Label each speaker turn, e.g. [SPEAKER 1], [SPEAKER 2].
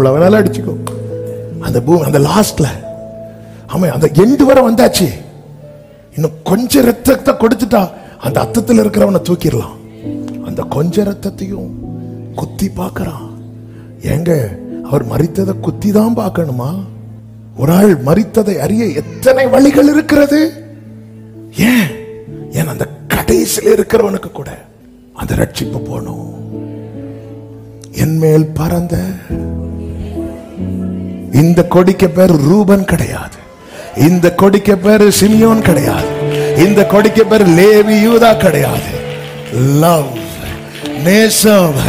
[SPEAKER 1] எவ்வளவு வேணாலும் அடிச்சுக்கோ. அந்த அந்த லாஸ்ட்ல ஆமா அந்த எண்டு வரை வந்தாச்சு. இன்னும் கொஞ்சம் ரத்தத்தை கொடுத்துட்டா அந்த அத்தத்தில் இருக்கிறவனை தூக்கிடலாம். அந்த கொஞ்ச ரத்தத்தையும் குத்தி பார்க்கறான். ஏங்க அவர் மரித்ததை குத்தி தான் பார்க்கணுமா? ஒரு ஆள் மரித்ததை அறிய எத்தனை வழிகள் இருக்கிறது. ஏன் அந்த கடைசியில் இருக்கிறவனுக்கு கூட அந்த ரட்சிப்பு போகணும். என் மேல் பறந்த இந்த கொடிக்கு பேர் ரூபன் கிடையாது, இந்த கொடிக்கு பேர் சிமியோன் கிடையாது, இந்த கொடிக்கு பேர் லேவி யூதா கிடையாது. லவ், நேசம்,